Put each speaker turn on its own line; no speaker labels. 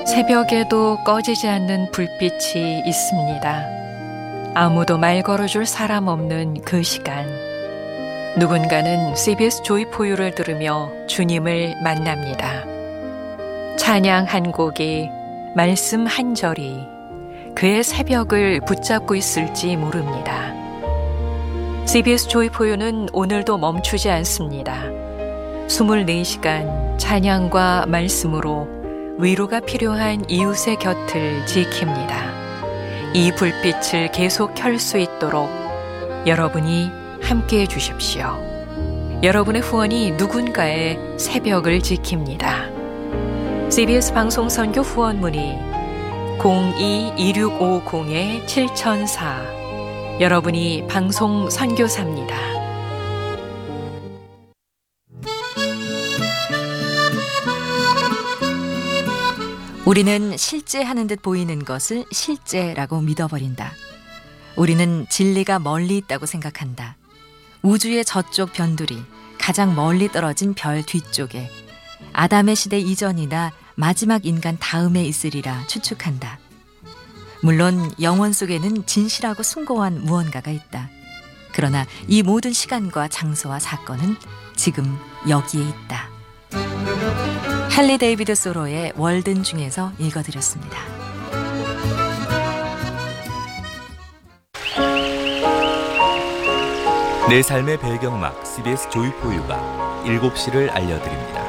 새벽에도 꺼지지 않는 불빛이 있습니다. 아무도 말 걸어줄 사람 없는 그 시간. 누군가는 CBS 조이포유를 들으며 주님을 만납니다. 찬양 한 곡이, 말씀 한 절이 그의 새벽을 붙잡고 있을지 모릅니다. CBS 조이포유는 오늘도 멈추지 않습니다. 24시간 찬양과 말씀으로 위로가 필요한 이웃의 곁을 지킵니다. 이 불빛을 계속 켤 수 있도록 여러분이 함께해 주십시오. 여러분의 후원이 누군가의 새벽을 지킵니다. CBS 방송 선교 후원 문의 02-2650-7004. 여러분이 방송 선교사입니다.
우리는 실제 하는 듯 보이는 것을 실제라고 믿어버린다. 우리는 진리가 멀리 있다고 생각한다. 우주의 저쪽 변두리, 가장 멀리 떨어진 별 뒤쪽에 아담의 시대 이전이나 마지막 인간 다음에 있으리라 추측한다. 물론 영원 속에는 진실하고 숭고한 무언가가 있다. 그러나 이 모든 시간과 장소와 사건은 지금 여기에 있다. 할리 데이비드 소로의 월든 중에서 읽어드렸습니다.
내 삶의 배경막 CBS 조이포유가 7시를 알려드립니다.